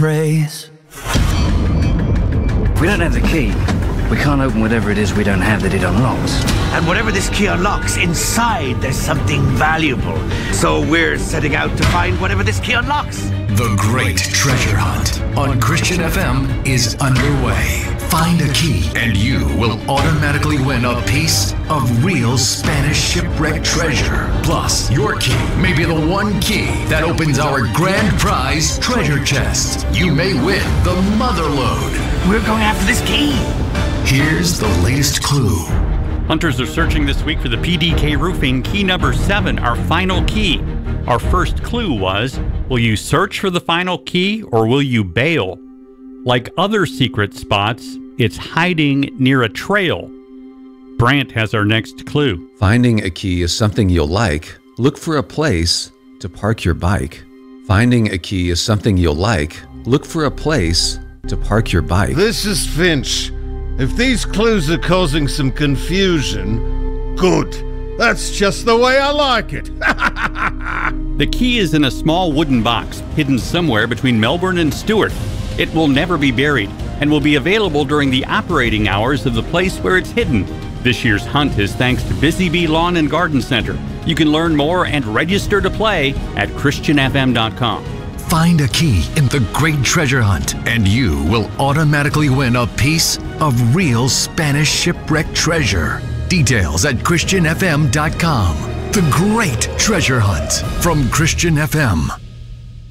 praise. If we don't have the key, we can't open whatever it is we don't have that it unlocks. And whatever this key unlocks, inside there's something valuable. So we're setting out to find whatever this key unlocks. The Great Treasure Hunt on Christian FM is underway. Find a key and you will automatically win a piece of real Spanish shipwreck treasure. Plus, your key may be the one key that opens our grand prize treasure chest. You may win the Motherlode. We're going after this key. Here's the latest clue. Hunters are searching this week for the PDK Roofing key number 7, our final key. Our first clue was, will you search for the final key or will you bail? Like other secret spots, it's hiding near a trail. Brant has our next clue. Finding a key is something you'll like. Look for a place to park your bike. Finding a key is something you'll like. Look for a place to park your bike. This is Finch. If these clues are causing some confusion, good. That's just the way I like it. The key is in a small wooden box, hidden somewhere between Melbourne and Stewart. It will never be buried and will be available during the operating hours of the place where it's hidden. This year's hunt is thanks to Busy Bee Lawn and Garden Center. You can learn more and register to play at christianfm.com. Find a key in the Great Treasure Hunt, and you will automatically win a piece of real Spanish shipwreck treasure. Details at christianfm.com. The Great Treasure Hunt from Christian FM.